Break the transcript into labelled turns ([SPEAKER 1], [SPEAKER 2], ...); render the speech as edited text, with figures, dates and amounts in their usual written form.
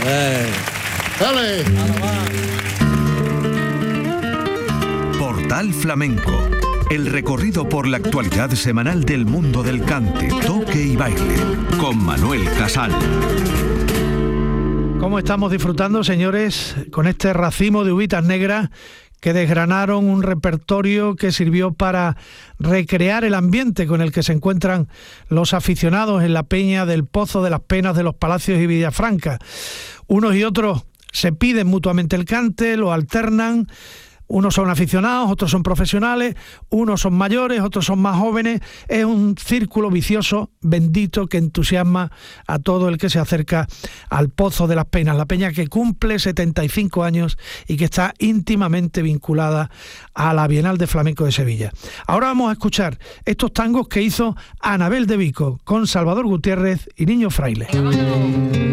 [SPEAKER 1] ¡Dale!
[SPEAKER 2] Portal Flamenco. El recorrido por la actualidad semanal del mundo del cante, toque y baile. Con Manuel Casal.
[SPEAKER 3] ¿Cómo estamos disfrutando, señores, con este racimo de uvitas negras que desgranaron un repertorio que sirvió para recrear el ambiente con el que se encuentran los aficionados en la peña del Pozo de las Penas de los Palacios y Villafranca? Unos y otros se piden mutuamente el cante, lo alternan. Unos son aficionados, otros son profesionales, unos son mayores, otros son más jóvenes. Es un círculo vicioso, bendito, que entusiasma a todo el que se acerca al Pozo de las Penas, la peña que cumple 75 años y que está íntimamente vinculada a la Bienal de Flamenco de Sevilla. Ahora vamos a escuchar estos tangos que hizo Anabel de Vico con Salvador Gutiérrez y Niño Fraile.